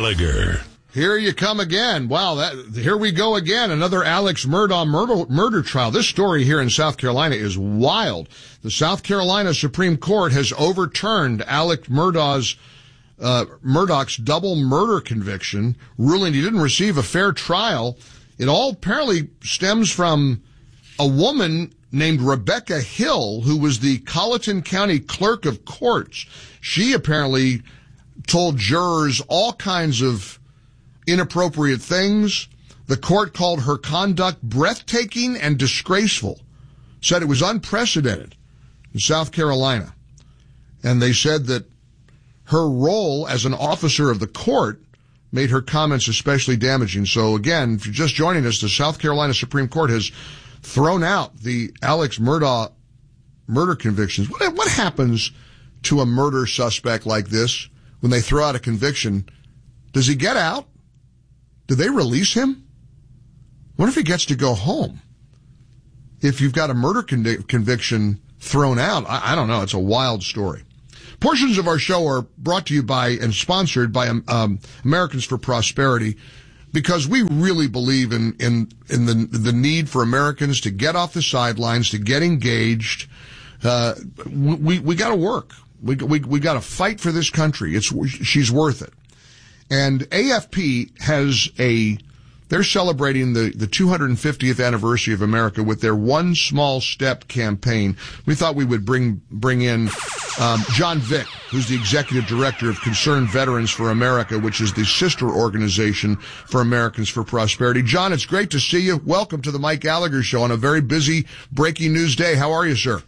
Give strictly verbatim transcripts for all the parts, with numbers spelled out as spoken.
Gallagher. Here you come again. Wow, that, here we go again. Another Alex Murdaugh murder, murder trial. This story here in South Carolina is wild. The South Carolina Supreme Court has overturned Alex Murdaugh's, uh, Murdaugh's double murder conviction, ruling he didn't receive a fair trial. It all apparently stems from a woman named Rebecca Hill, who was the Colleton County Clerk of Courts. She apparently told jurors all kinds of inappropriate things. The court called her conduct breathtaking and disgraceful, said it was unprecedented in South Carolina. And they said that her role as an officer of the court made her comments especially damaging. So again, if you're just joining us, the South Carolina Supreme Court has thrown out the Alex Murdaugh murder convictions. What, what happens to a murder suspect like this when they throw out a conviction? Does he get out? Do they release him? What if he gets to go home? If you've got a murder con- conviction thrown out, I, I don't know. It's a wild story. Portions of our show are brought to you by and sponsored by um, Americans for Prosperity, because we really believe in in in the the need for Americans to get off the sidelines, to get engaged. Uh, we we got to work. We we we got to fight for this country. It's she's worth it. And A F P has a, they're celebrating the, the two hundred fiftieth anniversary of America with their One Small Step campaign. We thought we would bring, bring in, um, John Vick, who's the executive director of Concerned Veterans for America, which is the sister organization for Americans for Prosperity. John, it's great to see you. Welcome to the Mike Gallagher Show on a very busy breaking news day. How are you, sir?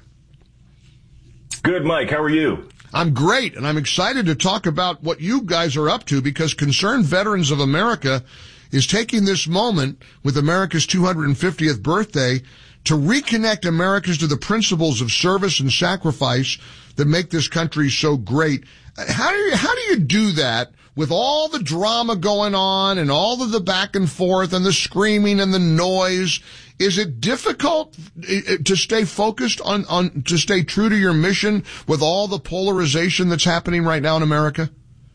Good, Mike. How are you? I'm great, and I'm excited to talk about what you guys are up to, because Concerned Veterans of America is taking this moment with America's two hundred fiftieth birthday to reconnect Americans to the principles of service and sacrifice that make this country so great. How do you, how do you do that with all the drama going on and all of the back and forth and the screaming and the noise? Is it difficult to stay focused on, on, to stay true to your mission with all the polarization that's happening right now in America?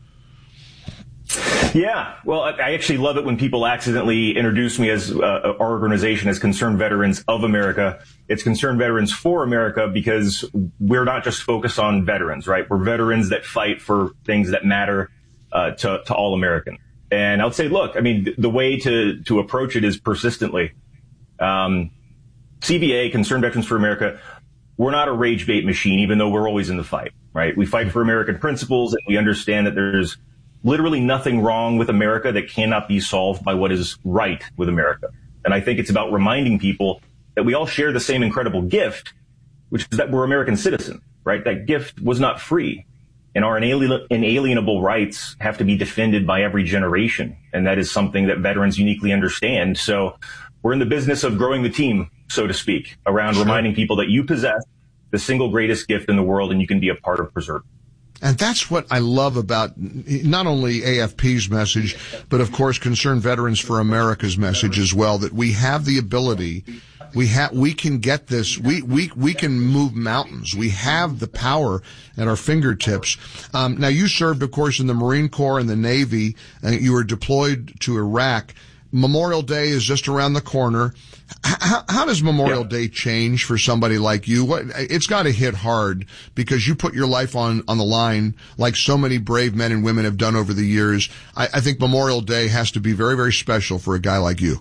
Yeah, well, I actually love it when people accidentally introduce me as uh, our organization as Concerned Veterans of America. It's Concerned Veterans for America, because we're not just focused on veterans, right? We're veterans that fight for things that matter uh, to, to all Americans. And I would say, look, I mean, the way to, to approach it is persistently. Um, C V A, Concerned Veterans for America, we're not a rage bait machine, even though we're always in the fight, right? We fight for American principles, and we understand that there's literally nothing wrong with America that cannot be solved by what is right with America. And I think it's about reminding people that we all share the same incredible gift, which is that we're American citizens, right? That gift was not free. And our inalien- inalienable rights have to be defended by every generation. And that is something that veterans uniquely understand. So we're in the business of growing the team, so to speak, around sure. reminding people that you possess the single greatest gift in the world, and you can be a part of preserving. And that's what I love about not only A F P's message, but of course Concerned Veterans for America's message as well, that we have the ability, we have, we can get this, we, we, we can move mountains. We have the power at our fingertips. Um, now you served, of course, in the Marine Corps and the Navy, and you were deployed to Iraq. Memorial Day is just around the corner. How, how does Memorial yeah. Day change for somebody like you? What, it's got to hit hard, because you put your life on, on the line like so many brave men and women have done over the years. I, I think Memorial Day has to be very, very special for a guy like you.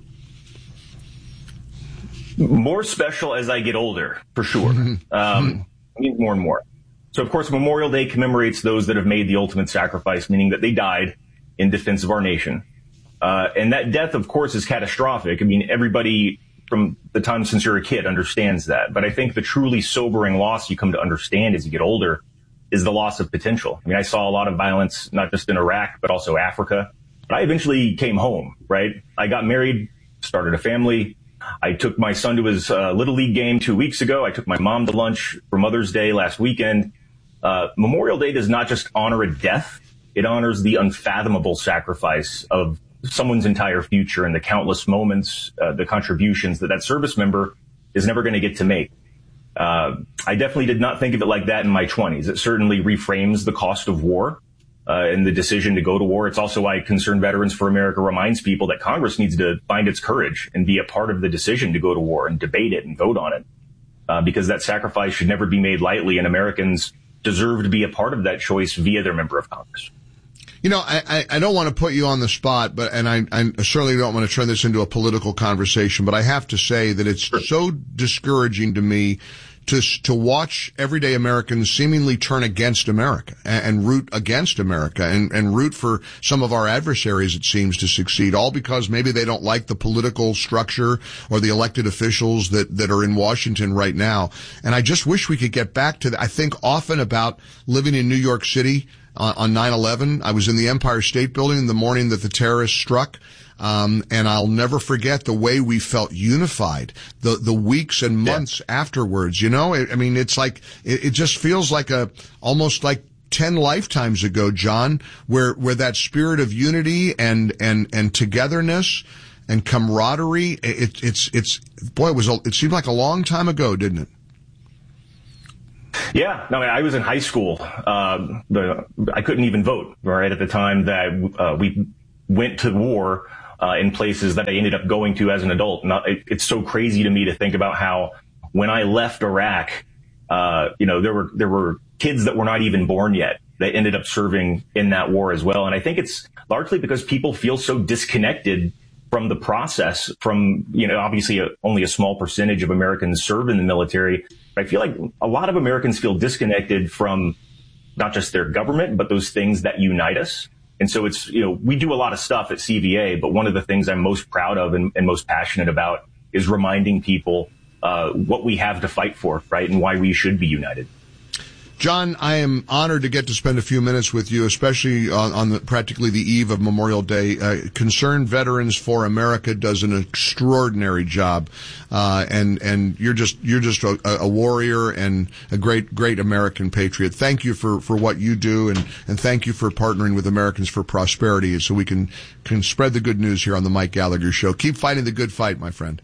More special as I get older, for sure. um, more and more. So, of course, Memorial Day commemorates those that have made the ultimate sacrifice, meaning that they died in defense of our nation. Uh, and that death, of course, is catastrophic. I mean, everybody from the time since you're a kid understands that. But I think the truly sobering loss you come to understand as you get older is the loss of potential. I mean, I saw a lot of violence, not just in Iraq, but also Africa. But I eventually came home, right? I got married, started a family. I took my son to his uh, Little League game two weeks ago. I took my mom to lunch for Mother's Day last weekend. Uh, Memorial Day does not just honor a death. It honors the unfathomable sacrifice of someone's entire future and the countless moments, uh, the contributions that that service member is never going to get to make. Uh, I definitely did not think of it like that in my twenties. It certainly reframes the cost of war. uh, in the decision to go to war. It's also why Concerned Veterans for America reminds people that Congress needs to find its courage and be a part of the decision to go to war and debate it and vote on it, uh, because that sacrifice should never be made lightly, and Americans deserve to be a part of that choice via their member of Congress. You know, I, I don't want to put you on the spot, but and I, I certainly don't want to turn this into a political conversation, but I have to say that it's sure. so discouraging to me to to watch everyday Americans seemingly turn against America and, and root against America and, and root for some of our adversaries, it seems, to succeed, all because maybe they don't like the political structure or the elected officials that, that are in Washington right now. And I just wish we could get back to that. I think often about living in New York City on nine eleven. I was in the Empire State Building the morning that the terrorists struck. Um, and I'll never forget the way we felt unified, the, the weeks and months yeah. afterwards. You know, I, I mean, it's like, it, it just feels like a, almost like ten lifetimes ago, John, where, where that spirit of unity and, and, and togetherness and camaraderie, it, it's, it's, boy, it was, a, it seemed like a long time ago, didn't it? Yeah, no, I was in high school. Uh, the, I couldn't even vote, right, at the time that uh, we went to war uh, in places that I ended up going to as an adult. Not, it, it's so crazy to me to think about how when I left Iraq, uh, you know, there were there were kids that were not even born yet that ended up serving in that war as well. And I think it's largely because people feel so disconnected from the process, from, you know, obviously a, only a small percentage of Americans serve in the military. I feel like a lot of Americans feel disconnected from not just their government, but those things that unite us. And so it's, you know, we do a lot of stuff at C V A, but one of the things I'm most proud of and, and most passionate about is reminding people uh, what we have to fight for, right, and why we should be united. John, I am honored to get to spend a few minutes with you, especially on, on the, practically the eve of Memorial Day. Uh, Concerned Veterans for America does an extraordinary job, uh, and and you're just you're just a, a warrior and a great great American patriot. Thank you for, for what you do, and, and thank you for partnering with Americans for Prosperity, so we can can spread the good news here on the Mike Gallagher Show. Keep fighting the good fight, my friend.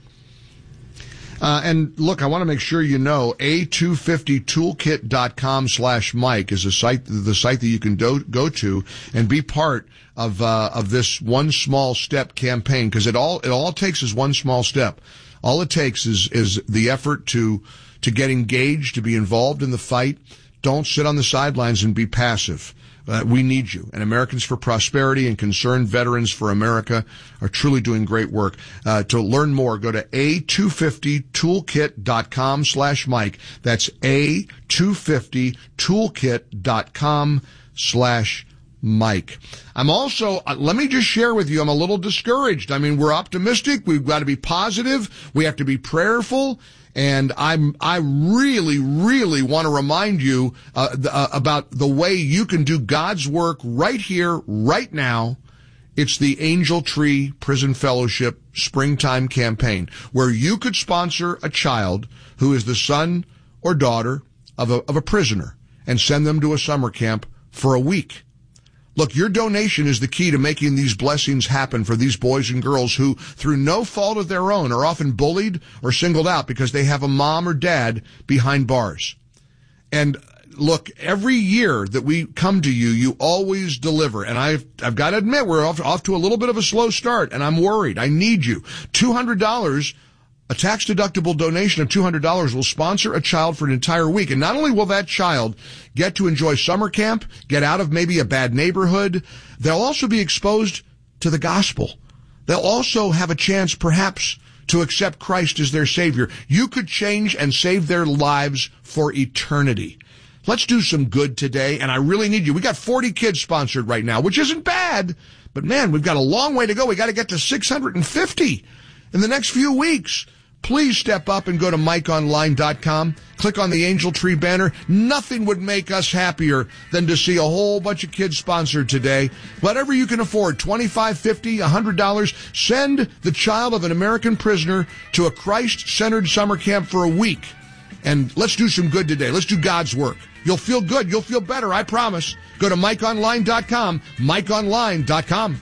Uh, and look, I want to make sure you know, A two fifty toolkit dot com slash Mike is a site, the site that you can do, go to and be part of, uh, of this one small step campaign. Cause it all, it all takes is one small step. All it takes is, is the effort to, to get engaged, to be involved in the fight. Don't sit on the sidelines and be passive. Uh, we need you. And Americans for Prosperity and Concerned Veterans for America are truly doing great work. Uh, to learn more, go to A two fifty toolkit dot com slash Mike. That's A two fifty toolkit dot com slash Mike. I'm also, uh, let me just share with you, I'm a little discouraged. I mean, we're optimistic. We've got to be positive. We have to be prayerful. And I'm, I really, really want to remind you uh, th- uh, about the way you can do God's work right here, right now. It's the Angel Tree Prison Fellowship Springtime Campaign, where you could sponsor a child who is the son or daughter of a, of a prisoner and send them to a summer camp for a week. Look, your donation is the key to making these blessings happen for these boys and girls who, through no fault of their own, are often bullied or singled out because they have a mom or dad behind bars. And look, every year that we come to you, you always deliver. And I've, I've got to admit, we're off, off to a little bit of a slow start, and I'm worried. I need you. two hundred dollars. A tax-deductible donation of two hundred dollars will sponsor a child for an entire week. And not only will that child get to enjoy summer camp, get out of maybe a bad neighborhood, they'll also be exposed to the gospel. They'll also have a chance, perhaps, to accept Christ as their Savior. You could change and save their lives for eternity. Let's do some good today, and I really need you. We got forty kids sponsored right now, which isn't bad, but man, we've got a long way to go. We got to get to six hundred fifty in the next few weeks. Please step up and go to Mike Online dot com. Click on the Angel Tree banner. Nothing would make us happier than to see a whole bunch of kids sponsored today. Whatever you can afford, twenty-five dollars, fifty dollars, one hundred dollars. Send the child of an American prisoner to a Christ-centered summer camp for a week. And let's do some good today. Let's do God's work. You'll feel good. You'll feel better, I promise. Go to Mike Online dot com, Mike Online dot com.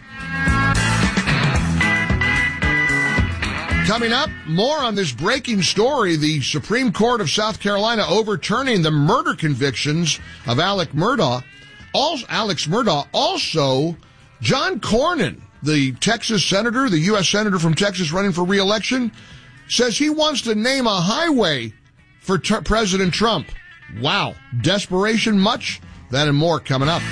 Coming up, more on this breaking story, the Supreme Court of South Carolina overturning the murder convictions of Alec Murdaugh. Also, Alex Murdaugh, also John Cornyn, the Texas senator, the U S senator from Texas running for re-election, says he wants to name a highway for t- President Trump. Wow. Desperation much? That and more coming up.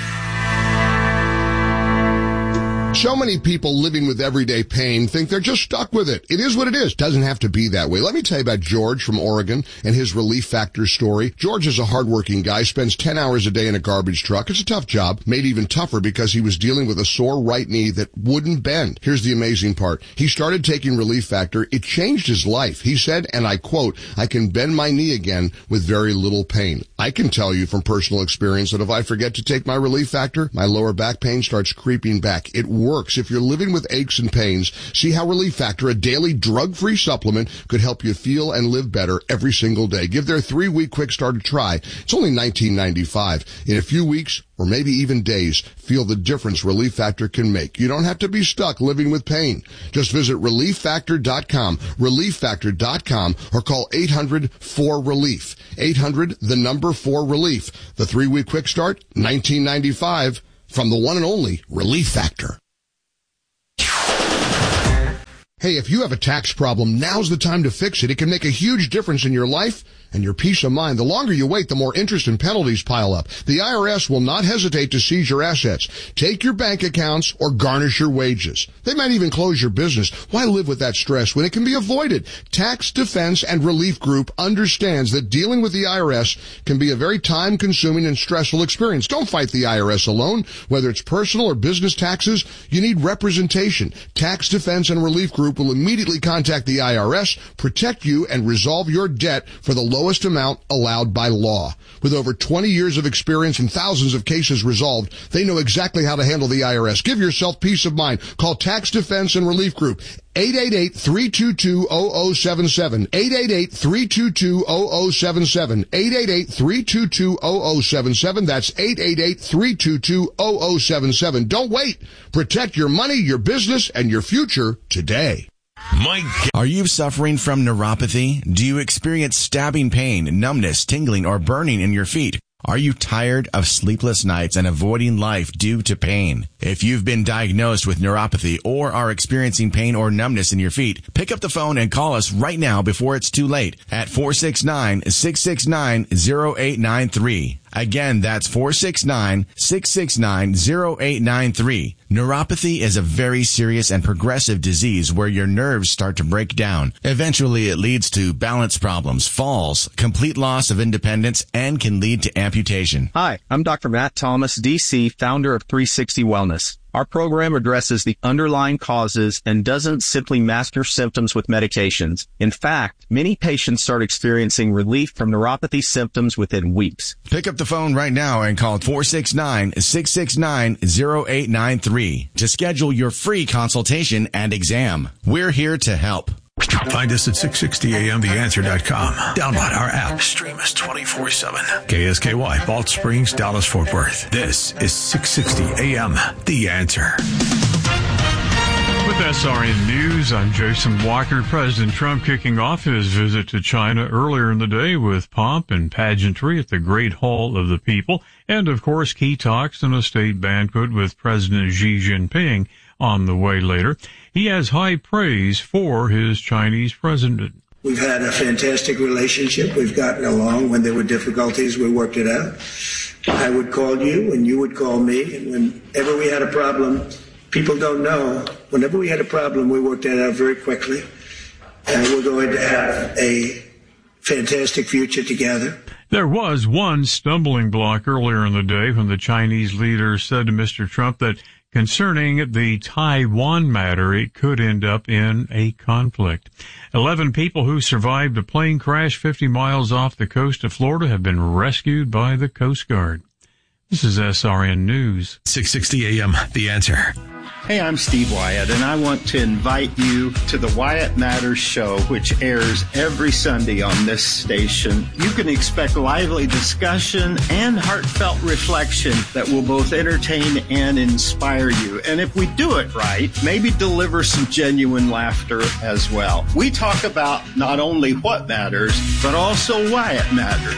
So many people living with everyday pain think they're just stuck with it. It is what it is. Doesn't have to be that way. Let me tell you about George from Oregon and his Relief Factor story. George is a hardworking guy, spends ten hours a day in a garbage truck. It's a tough job, made even tougher because he was dealing with a sore right knee that wouldn't bend. Here's the amazing part. He started taking Relief Factor. It changed his life. He said, and I quote, "I can bend my knee again with very little pain." I can tell you from personal experience that if I forget to take my Relief Factor, my lower back pain starts creeping back. It works. If you're living with aches and pains, see how Relief Factor, a daily drug-free supplement, could help you feel and live better every single day. Give their three-week quick start a try. It's only nineteen ninety-five. In a few weeks, or maybe even days, feel the difference Relief Factor can make. You don't have to be stuck living with pain. Just visit relief factor dot com, relief factor dot com, or call eight hundred four relief. eight hundred, the number four relief. The three-week quick start, nineteen ninety-five, from the one and only Relief Factor. Hey, if you have a tax problem, now's the time to fix it. It can make a huge difference in your life and your peace of mind. The longer you wait, the more interest and penalties pile up. The I R S will not hesitate to seize your assets, take your bank accounts, or garnish your wages. They might even close your business. Why live with that stress when it can be avoided? Tax Defense and Relief Group understands that dealing with the I R S can be a very time-consuming and stressful experience. Don't fight the I R S alone. Whether it's personal or business taxes, you need representation. Tax Defense and Relief Group will immediately contact the I R S, protect you, and resolve your debt for the lowest amount allowed by law. With over twenty years of experience and thousands of cases resolved, they know exactly how to handle the I R S. Give yourself peace of mind. Call Tax Defense and Relief Group. eight eight eight, three two two, zero zero seven seven. eight eight eight, three two two, zero zero seven seven. eight eight eight, three two two, zero zero seven seven. That's eight eight eight, three two two, zero zero seven seven. Don't wait. Protect your money, your business, and your future today. Mike. Are you suffering from neuropathy? Do you experience stabbing pain, numbness, tingling, or burning in your feet? Are you tired of sleepless nights and avoiding life due to pain? If you've been diagnosed with neuropathy or are experiencing pain or numbness in your feet, pick up the phone and call us right now before it's too late at four six nine, six six nine, zero eight nine three. Again, that's four six nine, six six nine, zero eight nine three. Neuropathy is a very serious and progressive disease where your nerves start to break down. Eventually, it leads to balance problems, falls, complete loss of independence, and can lead to amputation. Hi, I'm Doctor Matt Thomas, D C, founder of three sixty Wellness. Our program addresses the underlying causes and doesn't simply mask your symptoms with medications. In fact, many patients start experiencing relief from neuropathy symptoms within weeks. Pick up the phone right now and call four six nine, six six nine, zero eight nine three to schedule your free consultation and exam. We're here to help. Find us at six sixty A M the answer dot com. Download our app. Stream us twenty-four seven. K S K Y, Balch Springs, Dallas, Fort Worth. This is six sixty A M The Answer. With S R N News, I'm Jason Walker. President Trump kicking off his visit to China earlier in the day with pomp and pageantry at the Great Hall of the People, and of course key talks and a state banquet with President Xi Jinping on the way later. He has high praise for his Chinese president. We've had a fantastic relationship. We've gotten along. When there were difficulties, we worked it out. I would call you and you would call me. And whenever we had a problem, people don't know, whenever we had a problem, we worked it out very quickly. And we're going to have a fantastic future together. There was one stumbling block earlier in the day when the Chinese leader said to Mister Trump that concerning the Taiwan matter, it could end up in a conflict. Eleven people who survived a plane crash fifty miles off the coast of Florida have been rescued by the Coast Guard. This is S R N News. six sixty A M The Answer. Hey, I'm Steve Wyatt, and I want to invite you to the Wyatt Matters Show, which airs every Sunday on this station. You can expect lively discussion and heartfelt reflection that will both entertain and inspire you. And if we do it right, maybe deliver some genuine laughter as well. We talk about not only what matters, but also why it matters.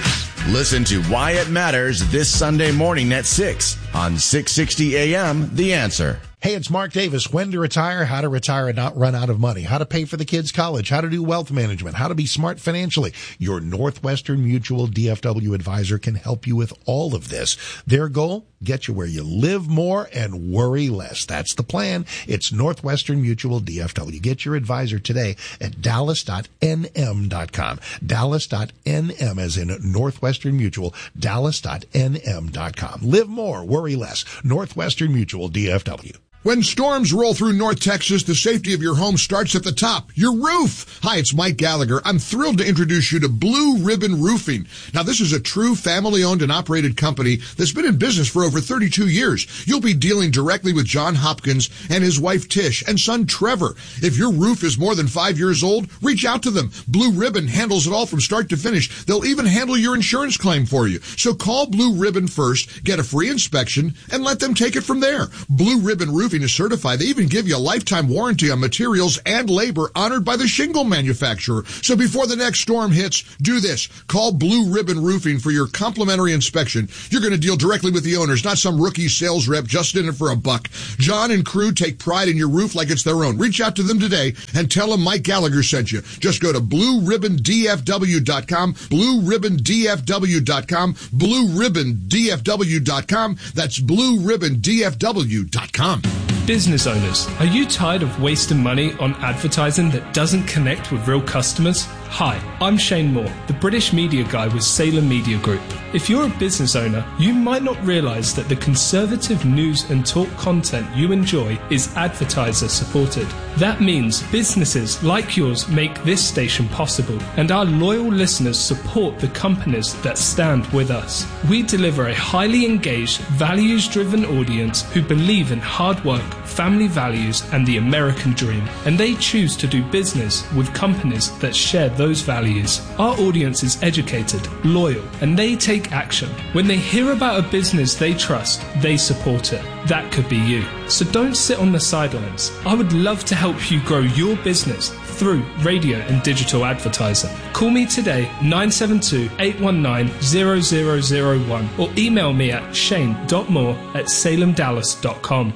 Listen to Why It Matters this Sunday morning at six on six sixty A M The Answer. Hey, it's Mark Davis. When to retire, how to retire and not run out of money, how to pay for the kids' college, how to do wealth management, how to be smart financially. Your Northwestern Mutual D F W advisor can help you with all of this. Their goal? Get you where you live more and worry less. That's the plan. It's Northwestern Mutual D F W. Get your advisor today at dallas dot n m dot com. dallas dot n m as in Northwestern Mutual, dallas dot n m dot com. Live more, worry less. Northwestern Mutual D F W. When storms roll through North Texas, the safety of your home starts at the top, your roof. Hi, it's Mike Gallagher. I'm thrilled to introduce you to Blue Ribbon Roofing. Now, this is a true family-owned and operated company that's been in business for over thirty-two years. You'll be dealing directly with John Hopkins and his wife Tish and son Trevor. If your roof is more than five years old, reach out to them. Blue Ribbon handles it all from start to finish. They'll even handle your insurance claim for you. So call Blue Ribbon first, get a free inspection, and let them take it from there. Blue Ribbon Roofing is certified. They even give you a lifetime warranty on materials and labor honored by the shingle manufacturer. So before the next storm hits, do this. Call Blue Ribbon Roofing for your complimentary inspection. You're going to deal directly with the owners, not some rookie sales rep just in it for a buck. John and crew take pride in your roof like it's their own. Reach out to them today and tell them Mike Gallagher sent you. Just go to blue ribbon d f w dot com, blue ribbon d f w dot com, blue ribbon d f w dot com. That's blue ribbon d f w dot com. Business owners, are you tired of wasting money on advertising that doesn't connect with real customers? Hi, I'm Shane Moore, the British media guy with Salem Media Group. If you're a business owner, you might not realise that the conservative news and talk content you enjoy is advertiser supported. That means businesses like yours make this station possible, and our loyal listeners support the companies that stand with us. We deliver a highly engaged, values-driven audience who believe in hard work, family values, and the American dream, and they choose to do business with companies that share those values. Our audience is educated, loyal, and they take action. When they hear about a business they trust, they support it. That could be you. So don't sit on the sidelines. I would love to help you grow your business through radio and digital advertising. Call me today, nine seven two, eight one nine, zero zero zero one, or email me at shane dot moore at salem dallas dot com.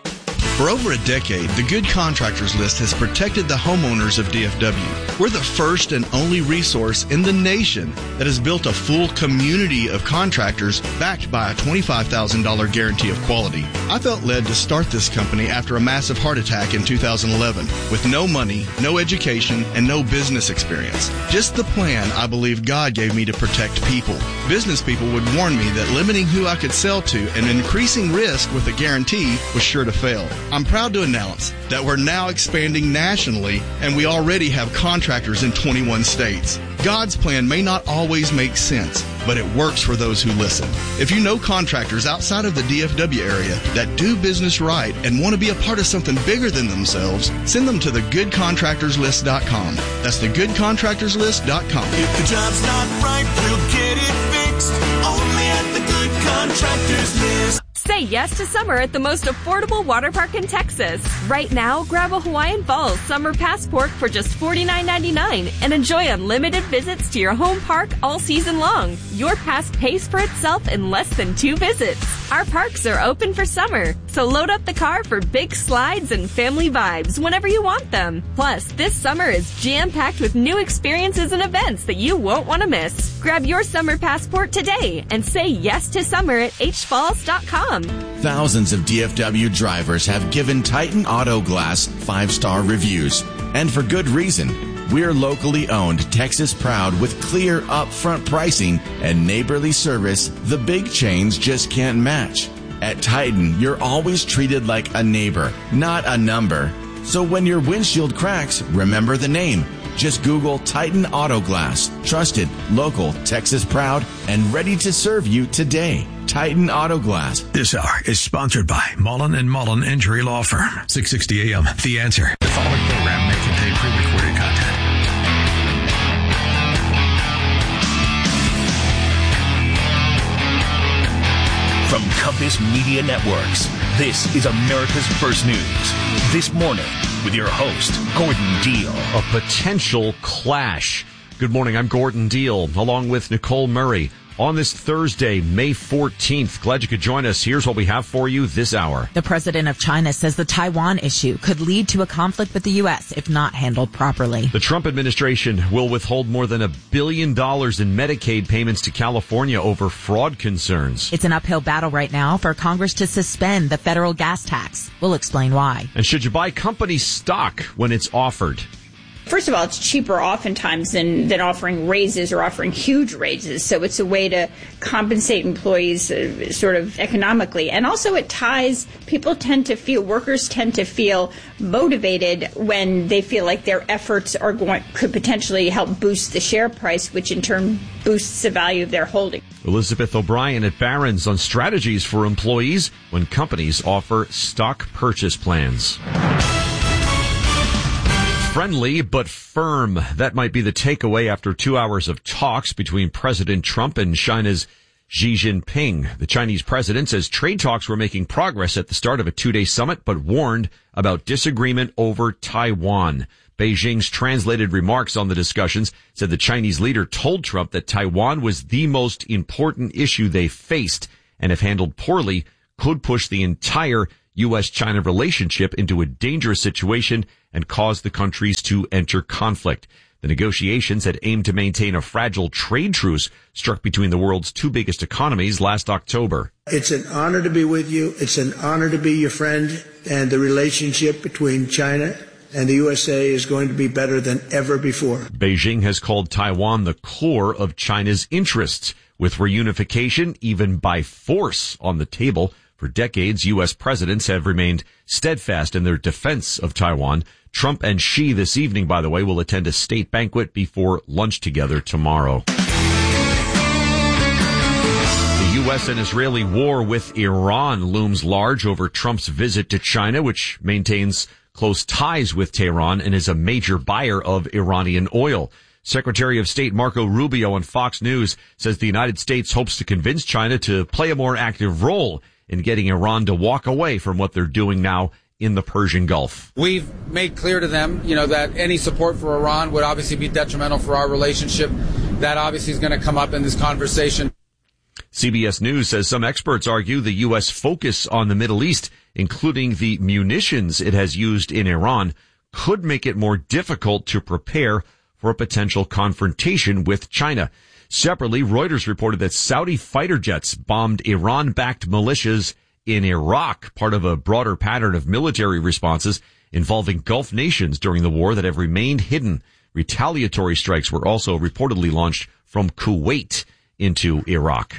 For over a decade, the Good Contractors List has protected the homeowners of D F W. We're the first and only resource in the nation that has built a full community of contractors backed by a twenty-five thousand dollars guarantee of quality. I felt led to start this company after a massive heart attack in two thousand eleven with no money, no education, and no business experience. Just the plan I believe God gave me to protect people. Business people would warn me that limiting who I could sell to and increasing risk with a guarantee was sure to fail. I'm proud to announce that we're now expanding nationally, and we already have contractors in twenty-one states. God's plan may not always make sense, but it works for those who listen. If you know contractors outside of the D F W area that do business right and want to be a part of something bigger than themselves, send them to the good contractors list dot com. That's the good contractors list dot com. If the job's not right, we'll get it fixed. Only at the Good Contractors List. Say yes to summer at the most affordable water park in Texas. Right now, grab a Hawaiian Falls summer passport for just forty-nine ninety-nine and enjoy unlimited visits to your home park all season long. Your pass pays for itself in less than two visits. Our parks are open for summer, so load up the car for big slides and family vibes whenever you want them. Plus, this summer is jam-packed with new experiences and events that you won't want to miss. Grab your summer passport today and say yes to summer at h falls dot com. Thousands of D F W drivers have given Titan Auto Glass five-star reviews, and for good reason. We're locally owned, Texas proud, with clear upfront pricing and neighborly service the big chains just can't match. At Titan, you're always treated like a neighbor, not a number. So when your windshield cracks, remember the name. Just Google Titan Auto Glass. Trusted, local, Texas proud, and ready to serve you today. Titan Auto Glass. This hour is sponsored by Mullen and Mullen Injury Law Firm. six sixty A M. The Answer. The following program may contain pre-recorded content. From Compass Media Networks, this is America's First News. This morning, with your host, Gordon Deal. A potential clash. Good morning, I'm Gordon Deal, along with Nicole Murray. on this Thursday, May fourteenth. Glad you could join us. Here's what we have for you this hour. The president of China says the Taiwan issue could lead to a conflict with the U S if not handled properly. The Trump administration will withhold more than a billion dollars in Medicaid payments to California over fraud concerns. It's an uphill battle right now for Congress to suspend the federal gas tax. We'll explain why. And should you buy company stock when it's offered? First of all, it's cheaper oftentimes than, than offering raises or offering huge raises. So it's a way to compensate employees uh, sort of economically. And also it ties, people tend to feel, workers tend to feel motivated when they feel like their efforts are going, could potentially help boost the share price, which in turn boosts the value of their holding. Elizabeth O'Brien at Barron's on strategies for employees when companies offer stock purchase plans. Friendly but firm. That might be the takeaway after two hours of talks between President Trump and China's Xi Jinping. The Chinese president says trade talks were making progress at the start of a two-day summit, but warned about disagreement over Taiwan. Beijing's translated remarks on the discussions said the Chinese leader told Trump that Taiwan was the most important issue they faced, and if handled poorly, could push the entire U S China relationship into a dangerous situation and cause the countries to enter conflict. The negotiations had aimed to maintain a fragile trade truce struck between the world's two biggest economies last October. It's an honor to be with you. It's an honor to be your friend. And the relationship between China and the U S A is going to be better than ever before. Beijing has called Taiwan the core of China's interests, with reunification, even by force, on the table. For decades, U S presidents have remained steadfast in their defense of Taiwan. Trump and Xi this evening, by the way, will attend a state banquet before lunch together tomorrow. The U S and Israeli war with Iran looms large over Trump's visit to China, which maintains close ties with Tehran and is a major buyer of Iranian oil. Secretary of State Marco Rubio on Fox News says the United States hopes to convince China to play a more active role in getting Iran to walk away from what they're doing now in the Persian Gulf. We've made clear to them, you know, that any support for Iran would obviously be detrimental for our relationship. That obviously is going to come up in this conversation. C B S News says some experts argue the U S focus on the Middle East, including the munitions it has used in Iran, could make it more difficult to prepare for a potential confrontation with China. Separately, Reuters reported that Saudi fighter jets bombed Iran-backed militias in Iraq, part of a broader pattern of military responses involving Gulf nations during the war that have remained hidden. Retaliatory strikes were also reportedly launched from Kuwait into Iraq.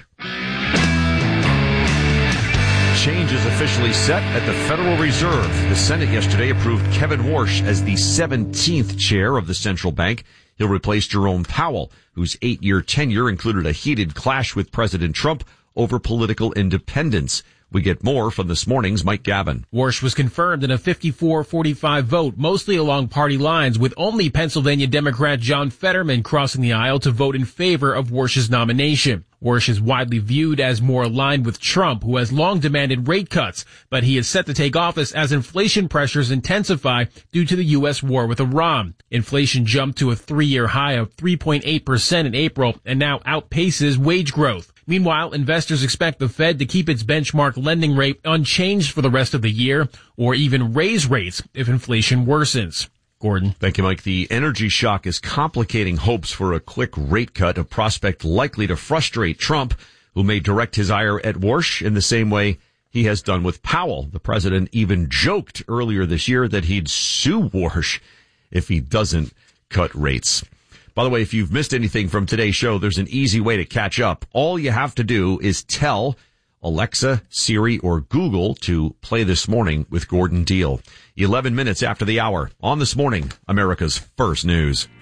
Change is officially set at the Federal Reserve. The Senate yesterday approved Kevin Warsh as the seventeenth chair of the central bank. He'll replace Jerome Powell, whose eight-year tenure included a heated clash with President Trump over political independence. We get more from this morning's Mike Gavin. Warsh was confirmed in a fifty-four forty-five vote, mostly along party lines, with only Pennsylvania Democrat John Fetterman crossing the aisle to vote in favor of Warsh's nomination. Warsh is widely viewed as more aligned with Trump, who has long demanded rate cuts, but he is set to take office as inflation pressures intensify due to the U S war with Iran. Inflation jumped to a three-year high of three point eight percent in April and now outpaces wage growth. Meanwhile, investors expect the Fed to keep its benchmark lending rate unchanged for the rest of the year, or even raise rates if inflation worsens. Gordon. Thank you, Mike. The energy shock is complicating hopes for a quick rate cut, a prospect likely to frustrate Trump, who may direct his ire at Warsh in the same way he has done with Powell. The president even joked earlier this year that he'd sue Warsh if he doesn't cut rates. By the way, if you've missed anything from today's show, there's an easy way to catch up. All you have to do is tell Alexa, Siri, or Google to play This Morning with Gordon Deal. eleven minutes after the hour on This Morning, America's First News.